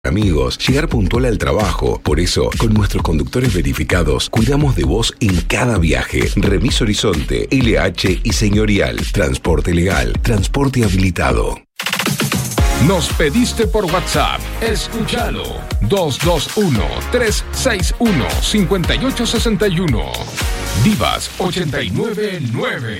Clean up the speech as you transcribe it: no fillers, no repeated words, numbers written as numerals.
amigos, llegar puntual al trabajo. Por eso, con nuestros conductores verificados, cuidamos de vos en cada viaje. Remis Horizonte, LH y Señorial. Transporte legal, transporte habilitado. Nos pediste por WhatsApp. Escúchalo. 221-361-5861. Divas 899.